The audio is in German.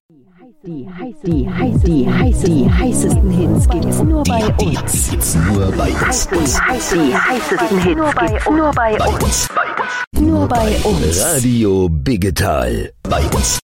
Die heißesten Hits gibt's nur bei uns. Die heißesten Hits gibt's nur bei uns. Nur bei uns. Radio Biggetal. Bei uns.